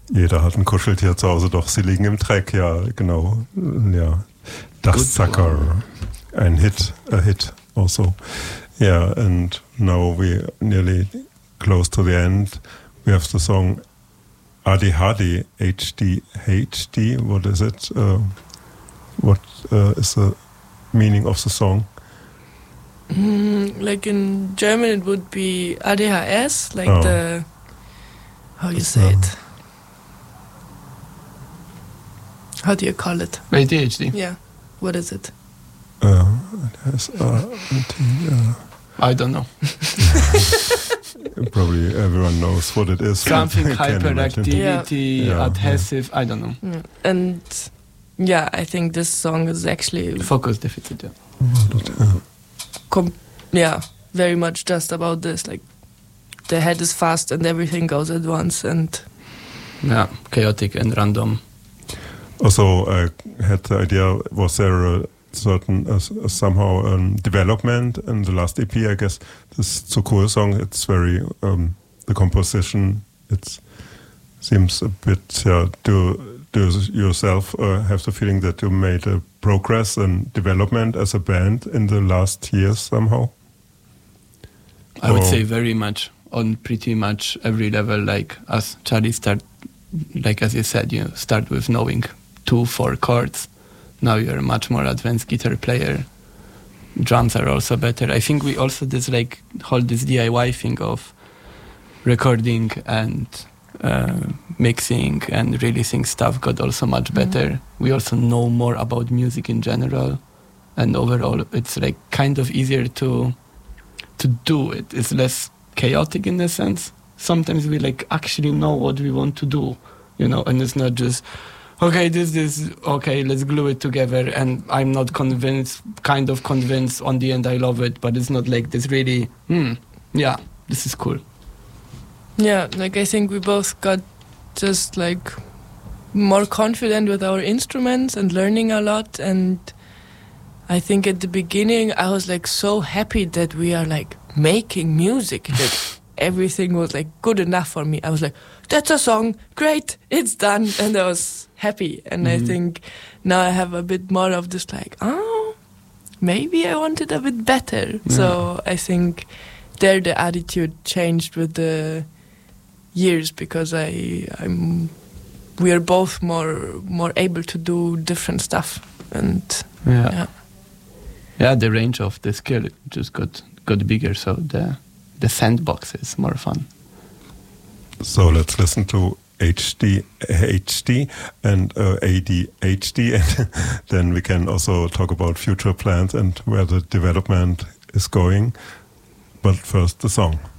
Jeder hat ein Kuscheltier zu Hause, doch sie liegen im Dreck, ja, genau. Ja. Dust Sucker, a hit also. Yeah, and now we're nearly close to the end. We have the song ADHD, HD. What is it? What is the meaning of the song? Like in German it would be ADHS, like the, how you say it? How do you call it? ADHD. Yeah. What is it? I don't know. Probably everyone knows what it is. Something hyperactivity, yeah. adhesive, I don't know. Yeah. And yeah, I think this song is actually focus deficit. Very much just about this. Like the head is fast and everything goes at once, and chaotic and random. Also, I had the idea, was there a certain, somehow development in the last EP? I guess this Tsukue song, it's very, the composition, it seems a bit, do you yourself have the feeling that you made a progress and development as a band in the last years somehow? I would say very much, on pretty much every level, like as Charlie like as you said, you start with knowing 2-4 chords. Now you're a much more advanced guitar player. Drums are also better. I think we also hold this DIY thing of recording and mixing and releasing stuff got also much better. We also know more about music in general, and overall it's like kind of easier to do it. It's less chaotic in a sense. Sometimes we actually know what we want to do, and it's not just okay, this, okay, let's glue it together, and I'm not convinced, kind of convinced, on the end I love it, but it's not like this really, this is cool. Yeah, I think we both got just more confident with our instruments and learning a lot, and I think at the beginning I was so happy that we are making music, that everything was good enough for me. I was that's a song, great, it's done, and I was happy. And I think now I have a bit more of this maybe I want it a bit better. Yeah. So I think the attitude changed with the years, because we are both more able to do different stuff, and the range of the skill just got bigger, so the sandbox is more fun. So let's listen to HD and ADHD, and then we can also talk about future plans and where the development is going. But first, the song.